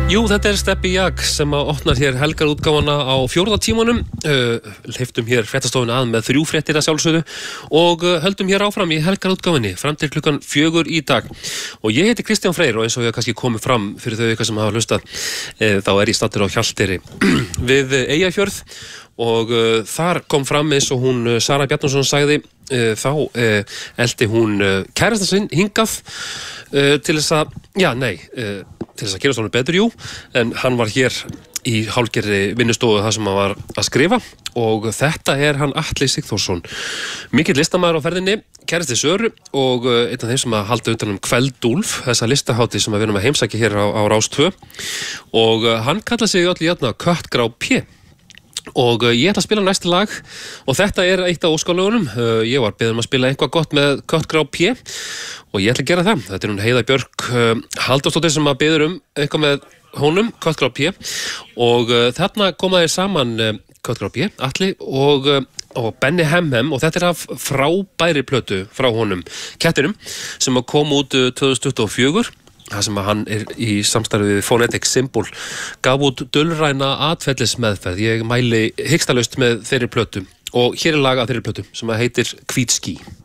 Jú, þetta Stebbi Jak sem opnar hér helgarútgáfana á 4. tímanum. Hleyptum hér fréttastofuna að með 3 fréttir að sjálfsögðu og höldum hér áfram í helgarútgáfinni fram til klukkan 4 í dag. Og ég heiti Kristján Freyr og eins og ég kannski komið fram fyrir þau ykkar sem hafa hlustað, þá ég staddur á Hjalteyri við Eyjafjörð og þar kom fram eins og hún Sara Bjarnason sagði, þá eldi hún kærasta sinn hingað til þess að, til þess að gera svona betur, jú, en hann var hér í hálfgerðri vinnustofu þar sem hann var að skrifa og þetta hann Atli Sigþórsson, mikill listamaður á ferðinni, kærasti Söru og einn af þeim sem að halda utan Kveldúlf, þessa listahátíð sem við erum að heimsækja hér á Rás 2 og hann kallar sig öll jafna Köttgrá P. Og ég ætla að spila næsta lag og þetta eitt af óskalögunum. Ég var beðin að spila eitthvað gott með Köttgrá P og ég ætla að gera það. Þetta hún Heiða Björk Halldórsdóttir sem að biður eitthvað með honum, Köttgrá P og þarna koma þeir saman Köttgrá P, Atli og Benny Hemhem og þetta af frábæri plötu frá honum, Kettinum, sem að kom út 2024. Það sem að hann í samstarfi við Phonetic Symbol gaf út dulræna atferlismeðferð. Ég mæli hikstalaust með þeirri plötu og hér lag af þeirri plötu sem að heitir Hvít ský.